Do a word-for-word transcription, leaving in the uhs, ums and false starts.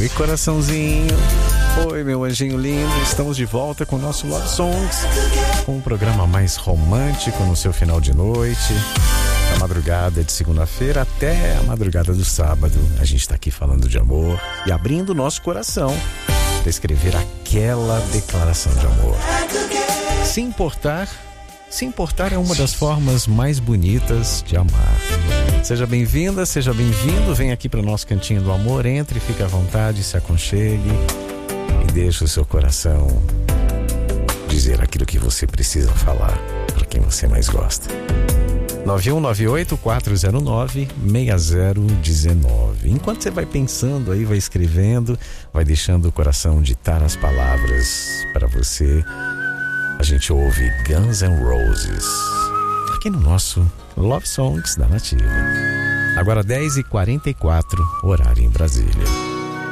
Oi, coraçãozinho. Oi, meu anjinho lindo. Estamos de volta com o nosso Love Songs, com um programa mais romântico no seu final de noite, na madrugada de segunda-feira até a madrugada do sábado. A gente está aqui falando de amor e abrindo o nosso coração para escrever aquela declaração de amor. Se importar, se importar é uma das formas mais bonitas de amar. Seja bem-vinda, seja bem-vindo. Vem aqui para o nosso cantinho do amor. Entre, fique à vontade, se aconchegue e deixe o seu coração dizer aquilo que você precisa falar para quem você mais gosta. nove um nove oito quatro zero nove seis zero um nove. Enquanto você vai pensando aí, vai escrevendo, vai deixando o coração ditar as palavras para você, a gente ouve Guns N' Roses aqui no nosso Love Songs da Nativa. Agora dez e quarenta e quatro, horário em Brasília.